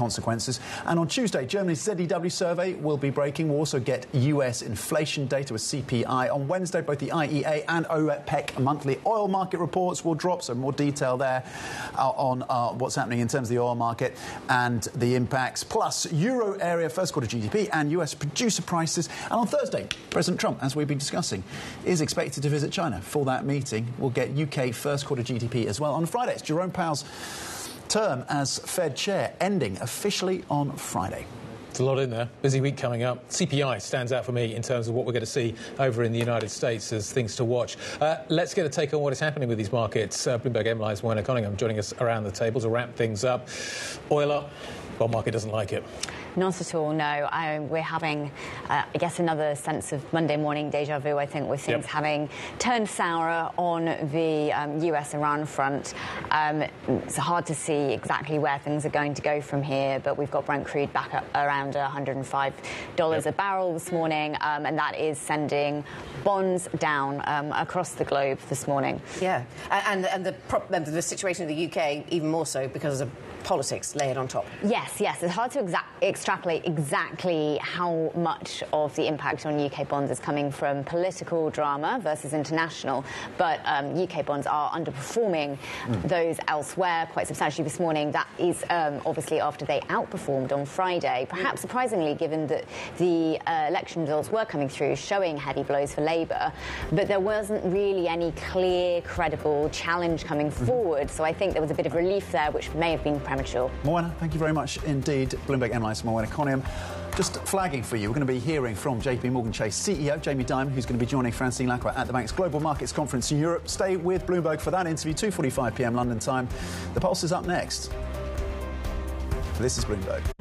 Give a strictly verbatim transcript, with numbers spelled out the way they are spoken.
consequences. And on Tuesday, Germany's Z E W survey will be breaking. We'll also get U S inflation data with C P I. On Wednesday, both the I E A and OPEC monthly oil market reports will drop, so more detail there uh, on uh, what's happening in terms of the oil market and the impacts. Plus, euro area first quarter G D P and U S producer prices. And on Thursday, President Trump, as we've been discussing, is expected to visit China. For that meeting, we'll get U K first quarter G D P as well. On Friday, it's Jerome Powell's term as Fed chair ending officially on Friday. There's a lot in there. Busy week coming up. C P I stands out for me in terms of what we're going to see over in the United States as things to watch. Uh, let's get a take on what is happening with these markets. Uh, Bloomberg M Live's Moana Cunningham joining us around the table to wrap things up. Oil up. Bond market doesn't like it. Not at all, no. I, we're having, uh, I guess, another sense of Monday morning deja vu, I think, with things yep. having turned sour on the um, U S Iran front. Um, it's hard to see exactly where things are going to go from here, but we've got Brent crude back up around one hundred five dollars yep. a barrel this morning, um, and that is sending bonds down um, across the globe this morning. Yeah, and, and, the, prop, and the situation in the U K even more so because of politics layered on top. Yes, yes. It's hard to exa extrapolate exactly how much of the impact on U K bonds is coming from political drama versus international, but um, U K bonds are underperforming mm. those elsewhere quite substantially this morning. That is um, obviously after they outperformed on Friday, perhaps surprisingly given that the uh, election results were coming through showing heavy blows for Labour, but there wasn't really any clear, credible challenge coming mm. forward. So I think there was a bit of relief there, which may have been premature. Moana, thank you very much indeed. Bloomberg M Live's Moana Cunningham. Just flagging for you, we're going to be hearing from J P Morgan Chase C E O Jamie Dimon, who's going to be joining Francine Lacqua at the bank's Global Markets Conference in Europe. Stay with Bloomberg for that interview, two forty-five p m London time. The Pulse is up next. This is Bloomberg.